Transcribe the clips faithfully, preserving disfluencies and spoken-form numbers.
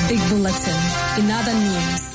Big Bulletin in other news.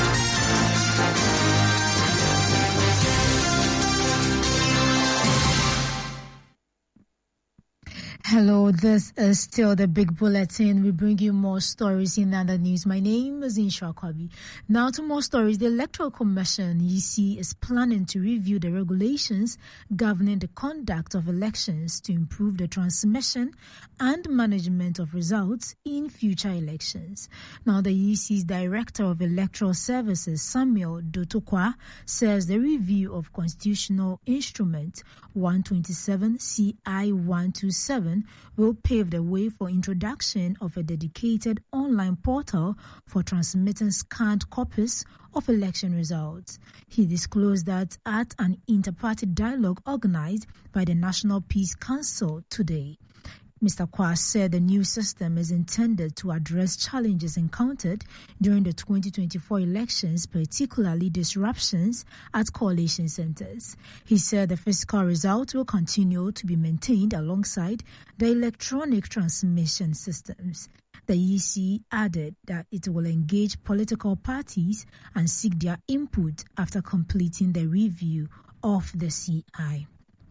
Hello, this is still the Big Bulletin. We bring you more stories in other news. My name is Insha Kwabi. Now to more stories. The Electoral Commission, E C, is planning to review the regulations governing the conduct of elections to improve the transmission and management of results in future elections. Now, the E C's Director of Electoral Services, Samuel Dotokwa, says the review of Constitutional Instrument one twenty-seven C I one twenty-seven will pave the way for introduction of a dedicated online portal for transmitting scanned copies of election results. He disclosed that at an inter-party dialogue organized by the National Peace Council today. Mister Kwa said the new system is intended to address challenges encountered during the twenty twenty-four elections, particularly disruptions at coalition centers. He said the physical result will continue to be maintained alongside the electronic transmission systems. The E C added that it will engage political parties and seek their input after completing the review of the C I.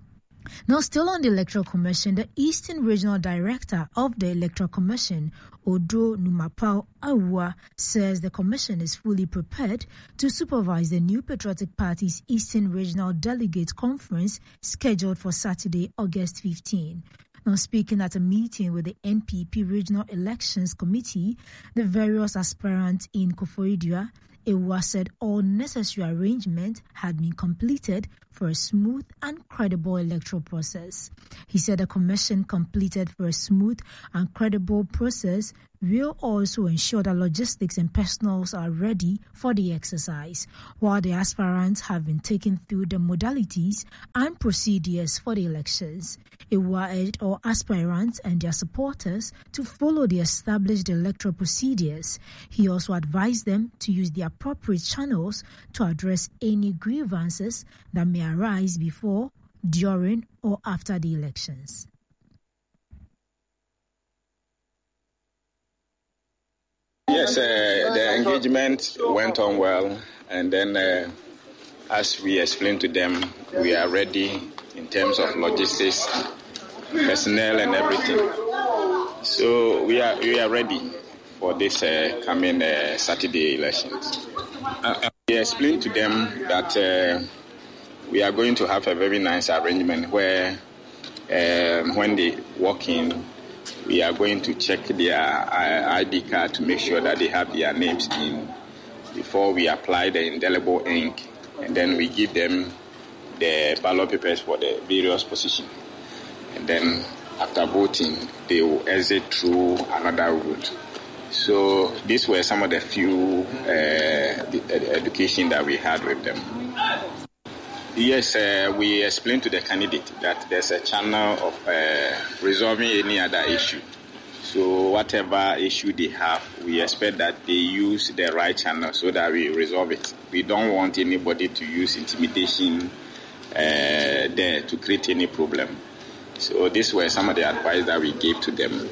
Now, still on the Electoral Commission, the Eastern Regional Director of the Electoral Commission, Odo Numapao Awa, says the Commission is fully prepared to supervise the New Patriotic Party's Eastern Regional Delegate Conference scheduled for Saturday, August fifteenth. Now, speaking at a meeting with the N P P Regional Elections Committee, the various aspirants in Koforidua, Ewa said all necessary arrangements had been completed for a smooth and credible electoral process. He said the commission completed for a smooth and credible process will also ensure that logistics and personnel are ready for the exercise, while the aspirants have been taken through the modalities and procedures for the elections. Ewa urged all aspirants and their supporters to follow the established electoral procedures. He also advised them to use the appropriate channels to address any grievances that may arise before, during, or after the elections. Yes, uh, the engagement went on well, and then uh, as we explained to them, we are ready in terms of logistics, personnel, and everything. So we are we are ready for this uh, coming uh, Saturday elections. Uh, we explained to them that uh, we are going to have a very nice arrangement where uh, when they walk in, we are going to check their I D card to make sure that they have their names in before we apply the indelible ink, and then we give them the ballot papers for the various positions. And then after voting, they will exit through another route. So these were some of the few uh, the education that we had with them. Yes, uh, we explained to the candidate that there's a channel of uh, resolving any other issue. So whatever issue they have, we expect that they use the right channel so that we resolve it. We don't want anybody to use intimidation uh, there to create any problem. So these were some of the advice that we gave to them.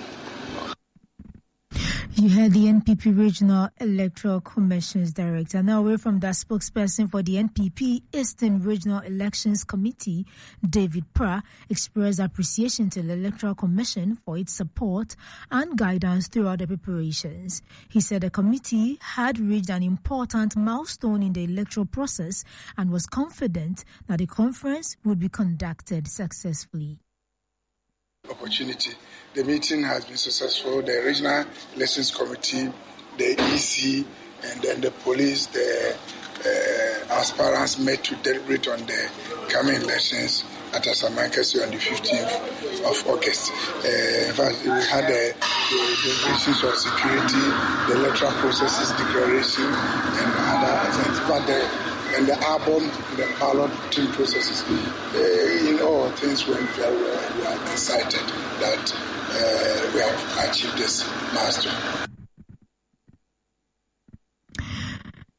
You heard the N P P Regional Electoral Commission's Director. Now away from that, spokesperson for the N P P Eastern Regional Elections Committee, David Pra, expressed appreciation to the Electoral Commission for its support and guidance throughout the preparations. He said the committee had reached an important milestone in the electoral process and was confident that the conference would be conducted successfully. Opportunity. The meeting has been successful. The Regional Elections Committee, the E C, and then the police, the uh, aspirants met to deliberate on the coming elections at Asamankasi on the fifteenth of August. Uh, in fact, we had the, the deliberations of security, the electoral processes declaration, and other things. But the and the album, the balloting processes, uh, in all things went very well. We are excited that uh, we have achieved this milestone.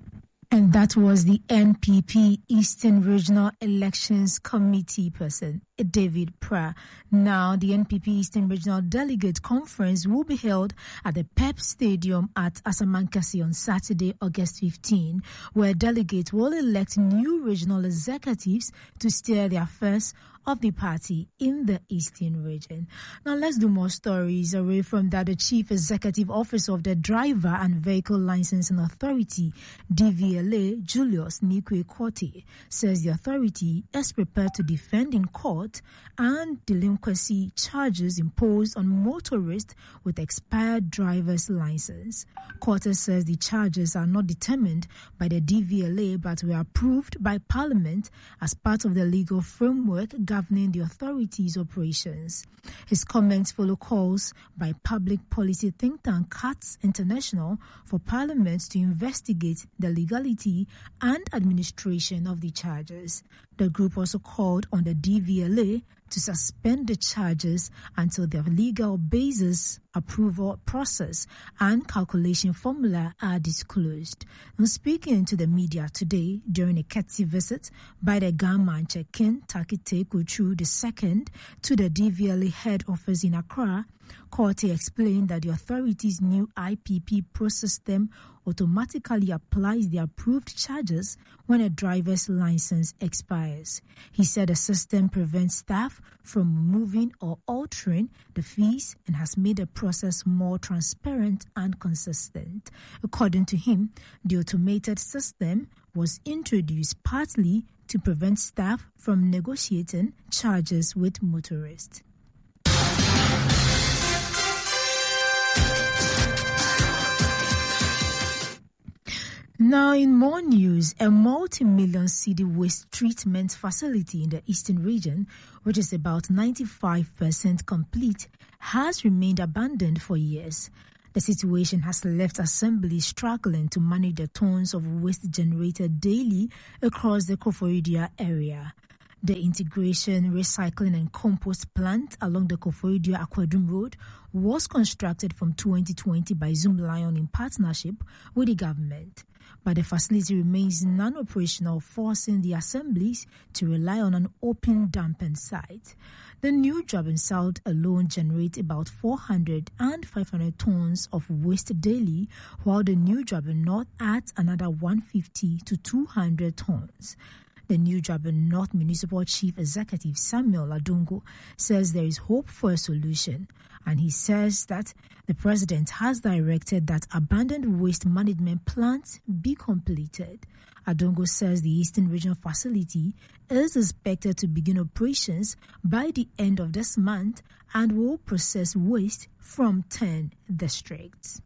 And that was the N P P Eastern Regional Elections Committee person. David Pra. Now, the N P P Eastern Regional Delegate Conference will be held at the P E P Stadium at Asamankasi on Saturday, August fifteenth, where delegates will elect new regional executives to steer the affairs of the party in the Eastern region. Now let's do more stories. Away from that, the Chief Executive Officer of the Driver and Vehicle Licensing Authority, D V L A, Julius Nikwe Korte, says the authority is prepared to defend in court and delinquency charges imposed on motorists with expired driver's license. Korte says the charges are not determined by the D V L A but were approved by Parliament as part of the legal framework governing the authority's operations. His comments follow calls by public policy think tank CATS International for Parliament to investigate the legality and administration of the charges. The group also called on the D V L A to suspend the charges until the legal basis, approval process, and calculation formula are disclosed. And speaking to the media today during a courtesy visit by the Gamanche Ken Takite Kuchu the second to the D V L A head office in Accra, Korte explained that the authority's new I P P process system automatically applies the approved charges when a driver's license expires. He said the system prevents staff from removing or altering the fees and has made the process more transparent and consistent. According to him, the automated system was introduced partly to prevent staff from negotiating charges with motorists. Now, in more news, a multi-million cedi waste treatment facility in the Eastern region, which is about ninety-five percent complete, has remained abandoned for years. The situation has left assemblies struggling to manage the tons of waste generated daily across the Koforidua area. The integration, recycling and compost plant along the Koforidua Aquadum Road was constructed from twenty twenty by Zoom Lion in partnership with the government. But the facility remains non-operational, forcing the assemblies to rely on an open dumping site. The new Joburn South alone generates about four hundred and five hundred tons of waste daily, while the new Joburn North adds another one hundred fifty to two hundred tons. The new Joburn North Municipal Chief Executive Samuel Adongo says there is hope for a solution, and he says that the president has directed that abandoned waste management plants be completed. Adongo says the Eastern Regional facility is expected to begin operations by the end of this month and will process waste from ten districts.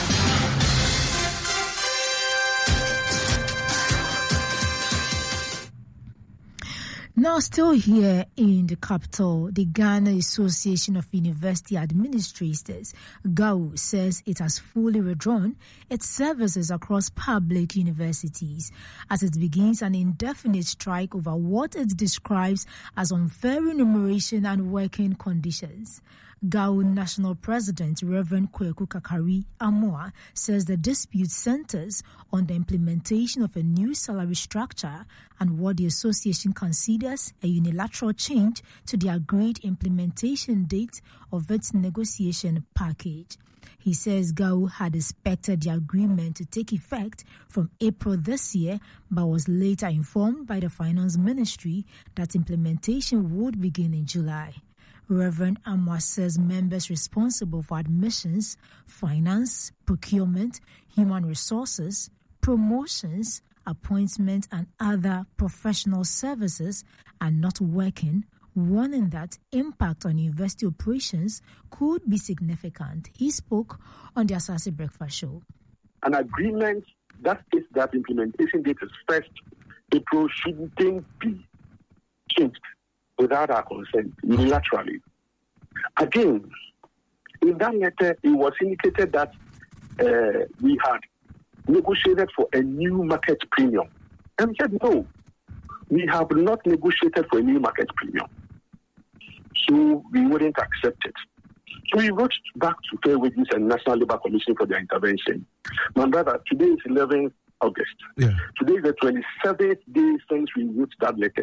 Now, still here in the capital, the Ghana Association of University Administrators, G A U, says it has fully withdrawn its services across public universities as it begins an indefinite strike over what it describes as unfair remuneration and working conditions. G A U National President Reverend Kweku Kakari Amoa says the dispute centers on the implementation of a new salary structure and what the association considers a unilateral change to the agreed implementation date of its negotiation package. He says G A U had expected the agreement to take effect from April this year, but was later informed by the Finance Ministry that implementation would begin in July. Reverend Amwa says members responsible for admissions, finance, procurement, human resources, promotions, appointment, and other professional services are not working, warning that impact on university operations could be significant. He spoke on the Asase Breakfast Show. An agreement that is that implementation date is first April shouldn't be changed without our consent, unilaterally. Again, in that letter, it was indicated that uh, we had negotiated for a new market premium. And we said, no, we have not negotiated for a new market premium. So we wouldn't accept it. So we wrote back to Fair Wages and National Labour Commission for their intervention. My brother, today is eleventh August. Yeah. Today is the twenty-seventh day since we wrote that letter. Okay.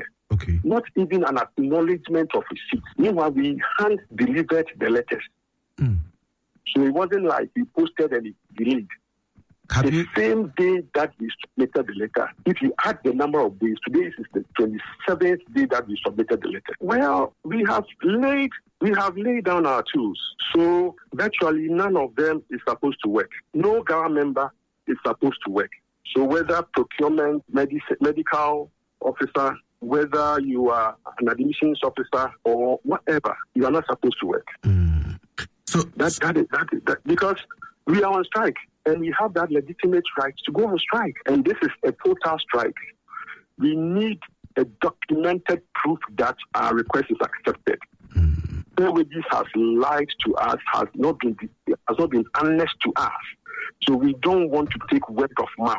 Okay. Not even an acknowledgement of receipt. Meanwhile, we hand delivered the letters. Mm. So it wasn't like we posted and it delayed. Have the you... same day that we submitted the letter, if you add the number of days, today is the twenty-seventh day that we submitted the letter. Well, we have laid we have laid down our tools. So virtually none of them is supposed to work. No government member is supposed to work. So whether procurement, medic- medical officer, whether you are an admissions officer or whatever, you are not supposed to work. Mm. So that, that, is, that, is, that because we are on strike and we have that legitimate right to go on strike. And this is a total strike. We need a documented proof that our request is accepted. Mm. Wages has lied to us, has not been has not been honest to us. So we don't want to take word of mouth.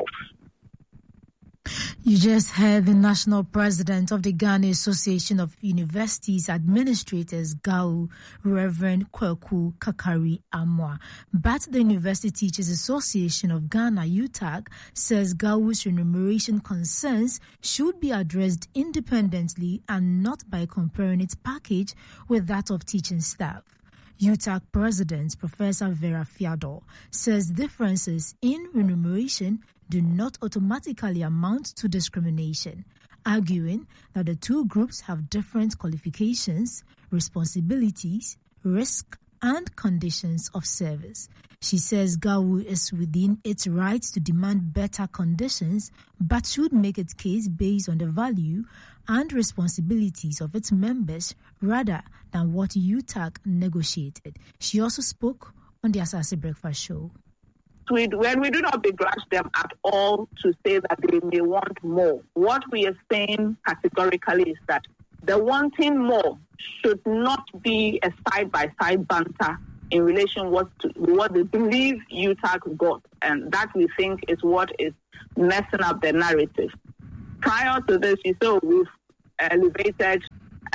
You just heard the national president of the Ghana Association of Universities Administrators, G A U, Reverend Kweku Kakari Amwa. But the University Teachers Association of Ghana, U T A G, says G A U's remuneration concerns should be addressed independently and not by comparing its package with that of teaching staff. U T A G President Professor Vera Fiador says differences in remuneration do not automatically amount to discrimination, arguing that the two groups have different qualifications, responsibilities, risk, and conditions of service. She says G A U is within its rights to demand better conditions, but should make its case based on the value and responsibilities of its members rather than what U T A G negotiated. She also spoke on the Asase Breakfast Show. We, when we do not begrudge them at all to say that they may want more, what we are saying categorically is that the wanting more should not be a side-by-side banter in relation what to what they believe U T A G got, and that we think is what is messing up the narrative. Prior to this, you saw we've elevated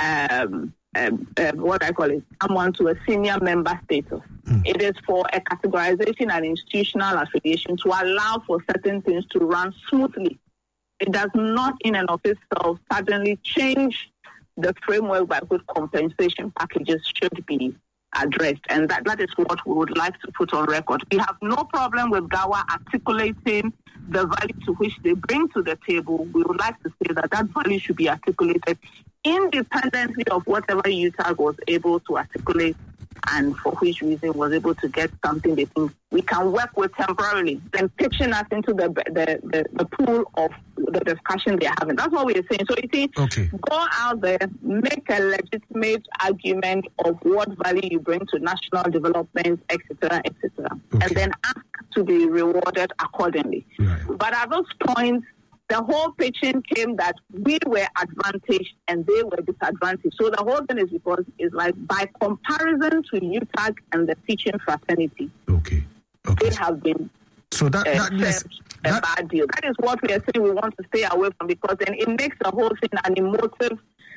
um, um, um, what I call it, someone to a senior member status. Mm. It is for a categorization and institutional affiliation to allow for certain things to run smoothly. It does not, in and of itself, suddenly change the framework by which compensation packages should be addressed, and that, that is what we would like to put on record. We have no problem with G A U articulating the value to which they bring to the table. We would like to say that that value should be articulated independently of whatever U T A G was able to articulate and for which reason was able to get something they think we can work with temporarily, then pitching us into the the, the, the pool of the discussion they're having. That's what we're saying. So you see, okay. Go out there, make a legitimate argument of what value you bring to national development, et cetera, et cetera, okay. and then ask to be rewarded accordingly. Right. But at those points, the whole pitching came that we were advantaged and they were disadvantaged. So the whole thing is because it's like by comparison to U T A G and the teaching fraternity, okay, okay. they have been so that, that uh, yes, a that, bad deal. That is what we are saying we want to stay away from, because then it makes the whole thing an emotive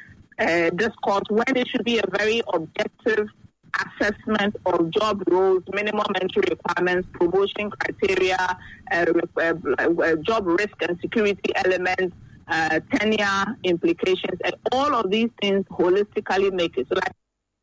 uh, discourse when it should be a very objective assessment of job roles, minimum entry requirements, promotion criteria, uh, uh, uh, job risk and security elements, uh, tenure implications, and all of these things holistically make it. So like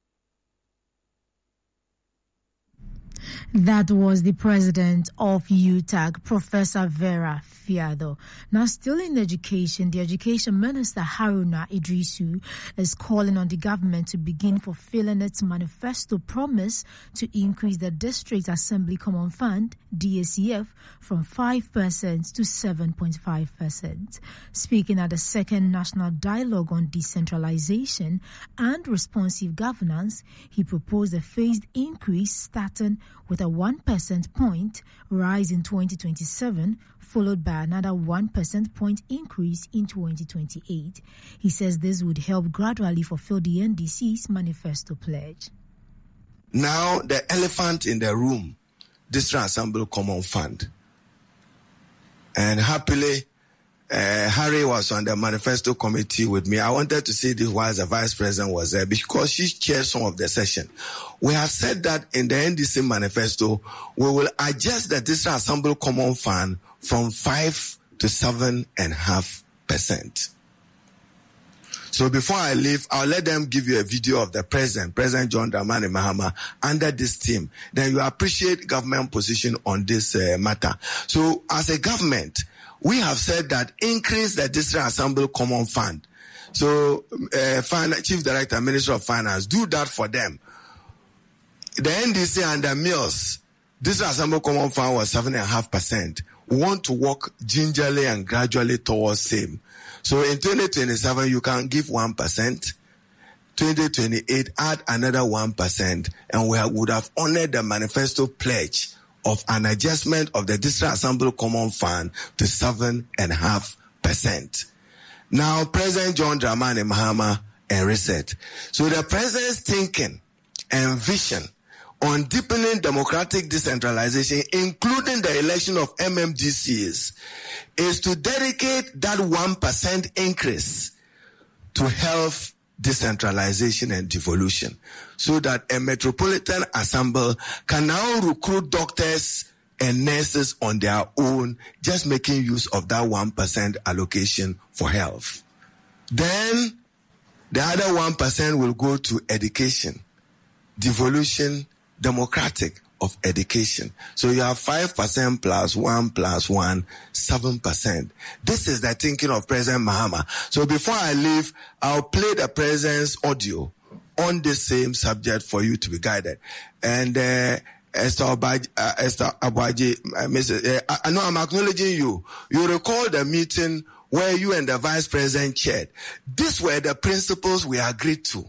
That was the president of U T A G, Professor Vera Fiador. Now, still in education, the Education Minister Haruna Idrisu is calling on the government to begin fulfilling its manifesto promise to increase the District Assembly Common Fund, D A C F, from five percent to seven point five percent. Speaking at the second National Dialogue on Decentralization and Responsive Governance, he proposed a phased increase starting with a one percent point rise in twenty twenty-seven, followed by another one percent point increase in twenty twenty-eight. He says this would help gradually fulfill the N D C's manifesto pledge. Now, the elephant in the room, District Assembly Common Fund. And happily, uh, Harry was on the manifesto committee with me. I wanted to see this while the vice president was there because she chairs some of the session. We have said that in the N D C manifesto, we will adjust the District Assembly Common Fund from five to seven and a half percent. So before I leave, I'll let them give you a video of the president, President John Dramani Mahama, under this team. Then you appreciate government position on this uh, matter. So as a government, we have said that increase the District Assembly Common Fund. So uh, Finance, Chief Director, Minister of Finance, do that for them. The N D C and the Mills, District Assembly Common Fund was seven and a half percent. We want to work gingerly and gradually towards same. So in twenty twenty-seven, you can give one percent. twenty twenty-eight, add another one percent. And we have, would have honored the manifesto pledge of an adjustment of the District Assembly Common Fund to seven point five percent. Now, President John Dramani Mahama and reset. So the president's thinking and vision on deepening democratic decentralization, including the election of M M D Cs, is to dedicate that one percent increase to health decentralization and devolution, so that a metropolitan assembly can now recruit doctors and nurses on their own, just making use of that one percent allocation for health. Then the other one percent will go to education, devolution, democratic of education. So you have five percent plus one plus one, seven percent. This is the thinking of President Mahama. So before I leave, I'll play the President's audio on the same subject for you to be guided. And uh, Esther Abuaji, uh, Esther Abuaji, uh, Missus Uh, I, I know I'm acknowledging you. You recall the meeting where you and the Vice President chaired. These were the principles we agreed to.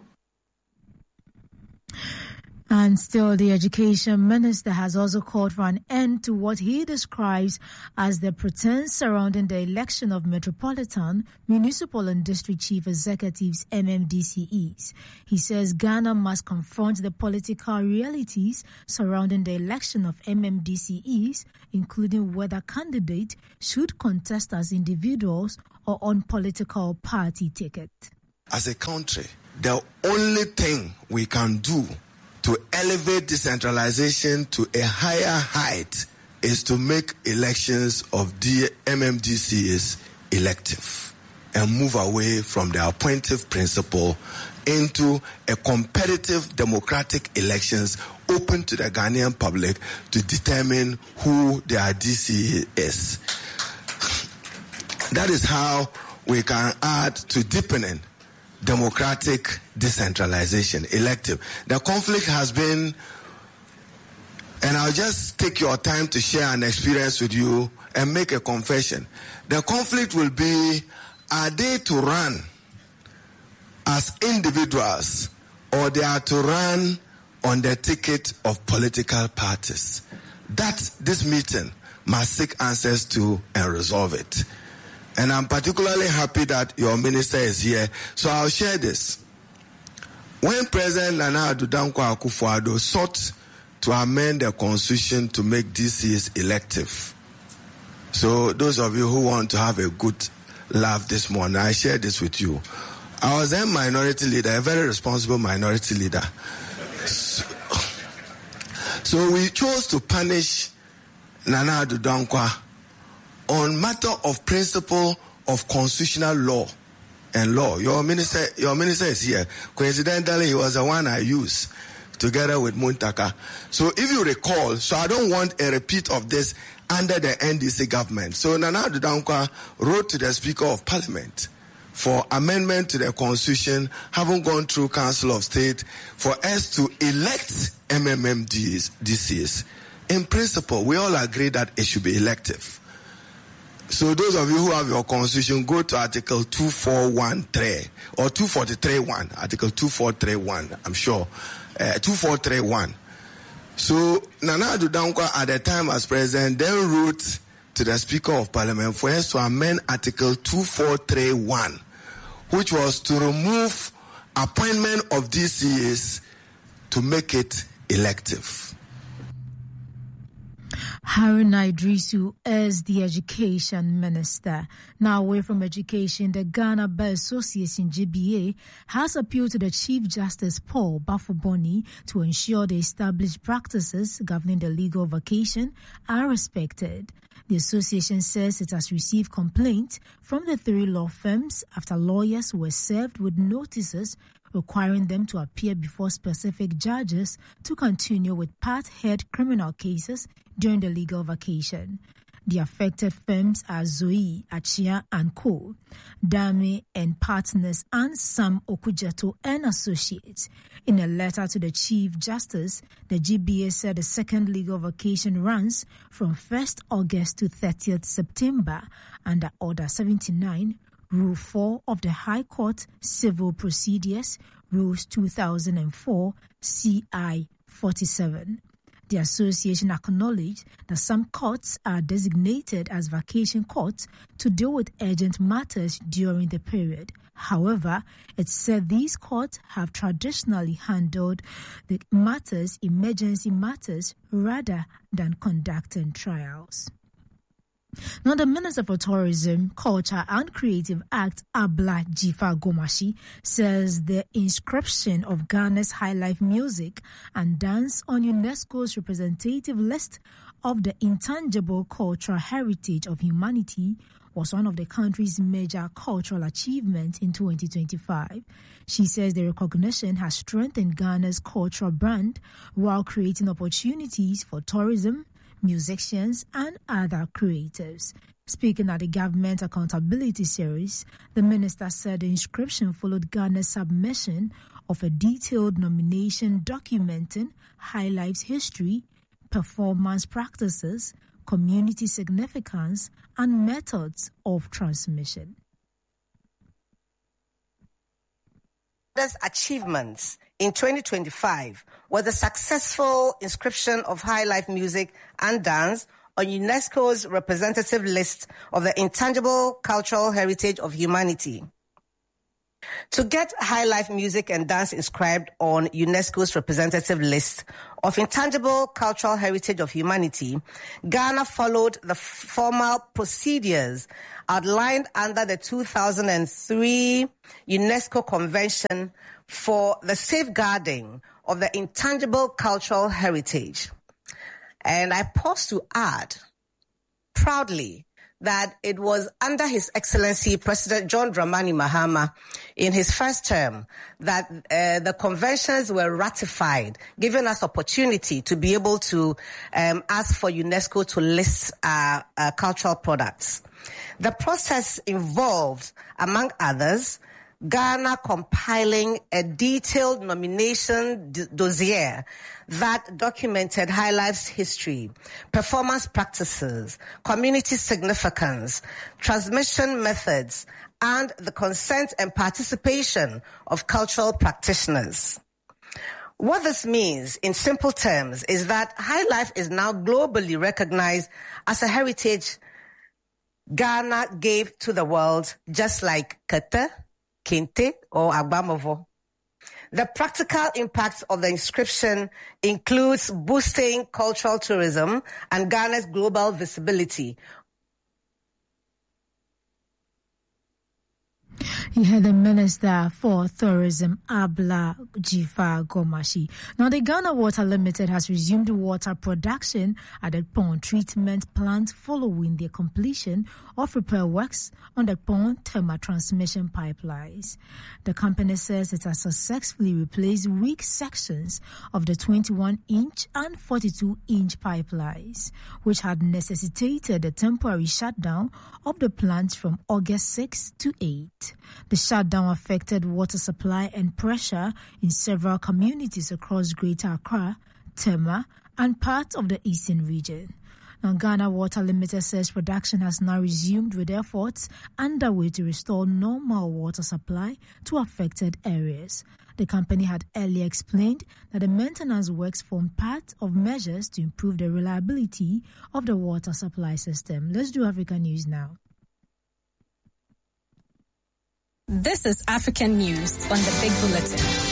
And still, the Education Minister has also called for an end to what he describes as the pretense surrounding the election of Metropolitan, Municipal and District Chief Executives, M M D C Es. He says Ghana must confront the political realities surrounding the election of M M D C Es, including whether candidates should contest as individuals or on political party ticket. As a country, the only thing we can do to elevate decentralization to a higher height is to make elections of the M M D Cs elective and move away from the appointive principle into a competitive democratic elections open to the Ghanaian public to determine who their D C is. That is how we can add to deepening democratic decentralization, elective. The conflict has been, and I'll just take your time to share an experience with you and make a confession. The conflict will be, are they to run as individuals or they are to run on the ticket of political parties? That this meeting must seek answers to and resolve it. And I'm particularly happy that your minister is here. So I'll share this. When President Nana Addo Dankwa Akufo-Addo sought to amend the constitution to make D Cs elective. So those of you who want to have a good laugh this morning, I share this with you. I was a minority leader, a very responsible minority leader. So, so we chose to punish Nana Addo Dankwa on matter of principle of constitutional law and law. Your minister, your minister is here. Coincidentally, he was the one I used together with Muntaka. So if you recall, so I don't want a repeat of this under the N D C government. So Nana Addo Dankwa wrote to the Speaker of Parliament for amendment to the Constitution, having gone through Council of State, for us to elect M M M D Cs. In principle, we all agree that it should be elective. So those of you who have your constitution, go to Article two four one three or two forty-three one, Article two four three one, I'm sure, uh, two four three one. So Nana Addo Dankwa at the time as president then wrote to the Speaker of Parliament for us to amend Article two four three one, which was to remove appointment of D C Es to make it elective. Haruna Idrisu is the Education Minister. Now, away from education, the Ghana Bar Association G B A has appealed to the Chief Justice Paul Bafoboni to ensure the established practices governing the legal vacation are respected. The association says it has received complaints from the three law firms after lawyers were served with notices requiring them to appear before specific judges to continue with part-head criminal cases during the legal vacation. The affected firms are Zoe, Achia and Co., Dame and Partners, and Sam Okujeto and Associates. In a letter to the Chief Justice, the G B A said the second legal vacation runs from first August to thirtieth September under Order seventy-nine, Rule four of the High Court Civil Procedures, Rules two thousand four, C I forty-seven. The association acknowledged that some courts are designated as vacation courts to deal with urgent matters during the period. However, it said these courts have traditionally handled the matters, emergency matters, rather than conducting trials. Now, the Minister for Tourism, Culture and Creative Act, Abla Jifa Gomashi, says the inscription of Ghana's highlife music and dance on UNESCO's representative list of the intangible cultural heritage of humanity was one of the country's major cultural achievements in twenty twenty-five. She says the recognition has strengthened Ghana's cultural brand while creating opportunities for tourism, musicians, and other creatives. Speaking at the Government Accountability Series, the minister said the inscription followed Ghana's submission of a detailed nomination documenting highlights history, performance practices, community significance, and methods of transmission. Ghana's achievements in twenty twenty-five was the successful inscription of highlife music and dance on UNESCO's representative list of the intangible cultural heritage of humanity. To get highlife music and dance inscribed on UNESCO's representative list of intangible cultural heritage of humanity, Ghana followed the formal procedures outlined under the two thousand three UNESCO Convention for the Safeguarding of the Intangible Cultural Heritage. And I pause to add proudly that it was under His Excellency President John Dramani Mahama in his first term that uh, the conventions were ratified, giving us opportunity to be able to um, ask for UNESCO to list uh, uh, cultural products. The process involved, among others, Ghana compiling a detailed nomination d- dossier that documented highlife history, performance practices, community significance, transmission methods, and the consent and participation of cultural practitioners. What this means, in simple terms, is that highlife is now globally recognized as a heritage Ghana gave to the world, just like Kete, Kente, or Agbamovo. The practical impact of the inscription includes boosting cultural tourism and Ghana's global visibility. You heard the Minister for Tourism, Abla Jifa Gomashi. Now, the Ghana Water Limited has resumed water production at the pond treatment plant following the completion of repair works on the pond thermal transmission pipelines. The company says it has successfully replaced weak sections of the twenty-one inch and forty-two inch pipelines, which had necessitated the temporary shutdown of the plant from August sixth to eighth. The shutdown affected water supply and pressure in several communities across Greater Accra, Tema, and parts of the eastern region. Now, Ghana Water Limited says production has now resumed with efforts underway to restore normal water supply to affected areas. The company had earlier explained that the maintenance works form part of measures to improve the reliability of the water supply system. Let's do African News now. This is African News on the Big Bulletin.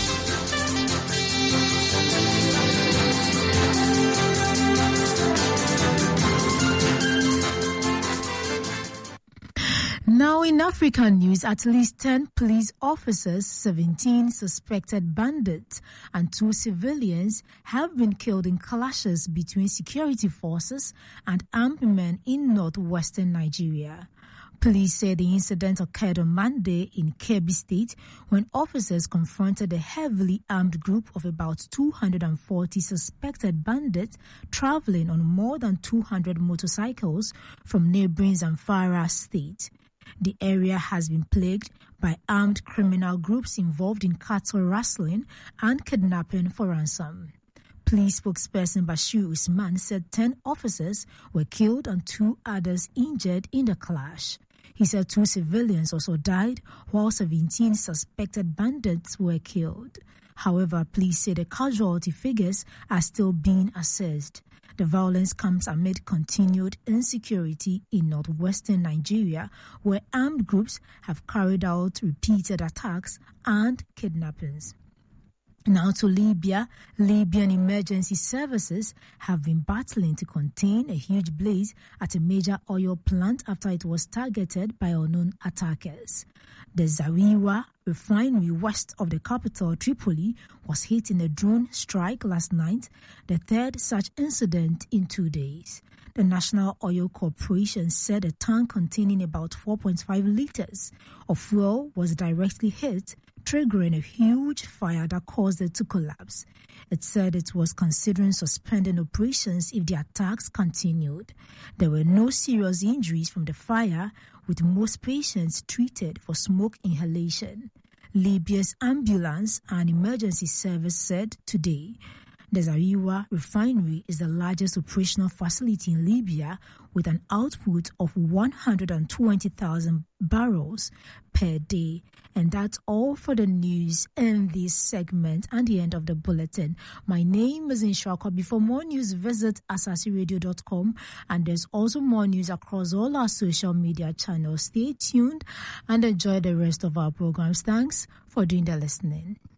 Now in African news, at least ten police officers, seventeen suspected bandits and two civilians have been killed in clashes between security forces and armed men in northwestern Nigeria. Police said the incident occurred on Monday in Kebbi State when officers confronted a heavily armed group of about two hundred forty suspected bandits traveling on more than two hundred motorcycles from neighboring Zamfara State. The area has been plagued by armed criminal groups involved in cattle rustling and kidnapping for ransom. Police spokesperson Bashir Usman said ten officers were killed and two others injured in the clash. He said two civilians also died, while seventeen suspected bandits were killed. However, police say the casualty figures are still being assessed. The violence comes amid continued insecurity in northwestern Nigeria, where armed groups have carried out repeated attacks and kidnappings. Now to Libya. Libyan emergency services have been battling to contain a huge blaze at a major oil plant after it was targeted by unknown attackers. The Zawiya refinery west of the capital Tripoli was hit in a drone strike last night, the third such incident in two days. The National Oil Corporation said a tank containing about four point five liters of fuel was directly hit, triggering a huge fire that caused it to collapse. It said it was considering suspending operations if the attacks continued. There were no serious injuries from the fire, with most patients treated for smoke inhalation. Libya's ambulance and emergency service said today. The Zawiya refinery is the largest operational facility in Libya with an output of one hundred twenty thousand barrels per day. And that's all for the news in this segment and the end of the bulletin. My name is Inshaka. For more news, visit asasi radio dot com, and there's also more news across all our social media channels. Stay tuned and enjoy the rest of our programs. Thanks for doing the listening.